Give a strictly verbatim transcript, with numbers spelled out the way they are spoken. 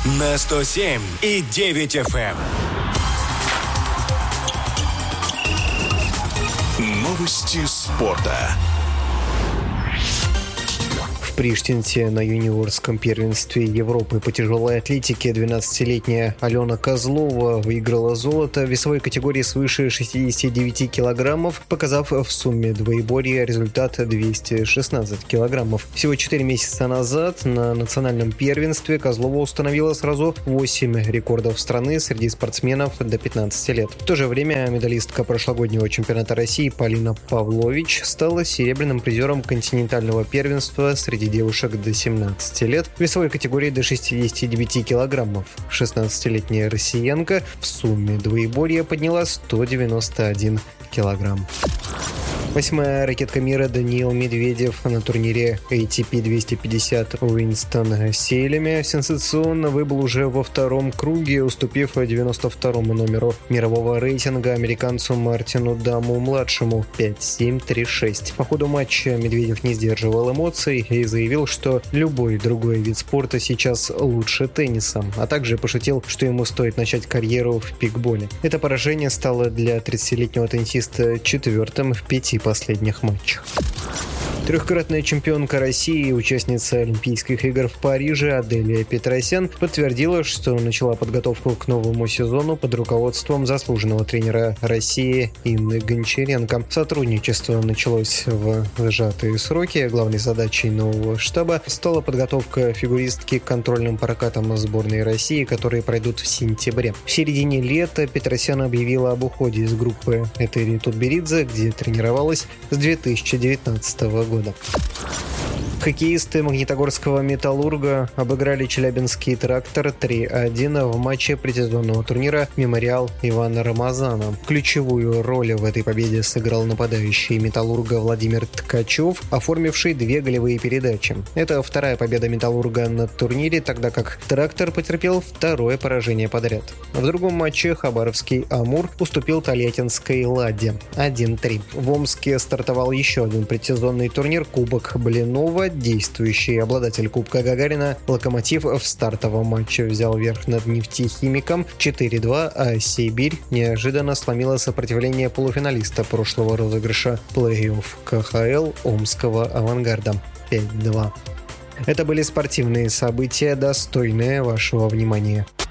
на сто семь и девять эф эм. Новости спорта. В Приштинте на юниорском первенстве Европы по тяжелой атлетике двенадцатилетняя Алена Козлова выиграла золото в весовой категории свыше шестидесяти девяти килограммов, показав в сумме двоеборья результат двести шестнадцать килограммов. Всего четыре месяца назад на национальном первенстве Козлова установила сразу восемь рекордов страны среди спортсменов до пятнадцати лет. В то же время медалистка прошлогоднего чемпионата России Полина Павлович стала серебряным призером континентального первенства среди девушек до семнадцати лет в весовой категории до шестидесяти девяти килограммов. шестнадцатилетняя россиянка в сумме двоеборья подняла сто девяносто один килограмм. Восьмая ракетка мира Даниил Медведев на турнире эй ти пи двести пятьдесят в Уинстон-Сейлеме сенсационно выбыл уже во втором круге, уступив девяносто второму номеру мирового рейтинга американцу Мартину Даму-младшему пять семь три шесть. По ходу матча Медведев не сдерживал эмоций и заявил, что любой другой вид спорта сейчас лучше тенниса, а также пошутил, что ему стоит начать карьеру в пикболе. Это поражение стало для тридцатилетнего теннисиста четвертым в пяти последних матчах. Трехкратная чемпионка России и участница Олимпийских игр в Париже Аделия Петросян подтвердила, что начала подготовку к новому сезону под руководством заслуженного тренера России Инны Гончаренко. Сотрудничество началось в сжатые сроки. Главной задачей нового штаба стала подготовка фигуристки к контрольным прокатам сборной России, которые пройдут в сентябре. В середине лета Петросян объявила об уходе из группы Этери Тутберидзе, где тренировалась с две тысячи девятнадцатого года. Хоккеисты Магнитогорского «Металлурга» обыграли Челябинский «Трактор» три один в матче предсезонного турнира «Мемориал» Ивана Рамазана. Ключевую роль в этой победе сыграл нападающий «Металлурга» Владимир Ткачев, оформивший две голевые передачи. Это вторая победа «Металлурга» на турнире, тогда как «Трактор» потерпел второе поражение подряд. В другом матче хабаровский «Амур» уступил тольяттинской «Ладе» один три. В Омске стартовал еще один предсезонный турнир «Кубок Блинова». Действующий обладатель Кубка Гагарина «Локомотив» в стартовом матче взял верх над «Нефтехимиком» четыре два, а «Сибирь» неожиданно сломила сопротивление полуфиналиста прошлого розыгрыша плей-офф ка ха эл Омского «Авангарда» пять два. Это были спортивные события, достойные вашего внимания.